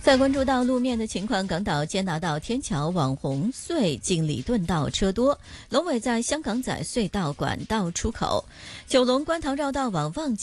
再关注到路面的情况，港岛坚拿道天桥往红隧近礼顿道车多，龙尾在香港仔隧道管道出口；九龙观塘绕道往旺角